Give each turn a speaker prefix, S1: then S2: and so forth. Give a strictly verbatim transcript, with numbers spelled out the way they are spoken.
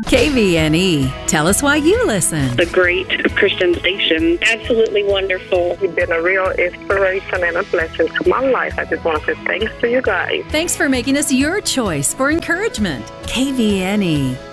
S1: K V N E. Tell us why you listen.
S2: A great Christian station.
S3: Absolutely wonderful.
S4: You've been a real inspiration and a blessing to my life. I just want to say thanks to you guys.
S1: Thanks for making us your choice for encouragement. K V N E.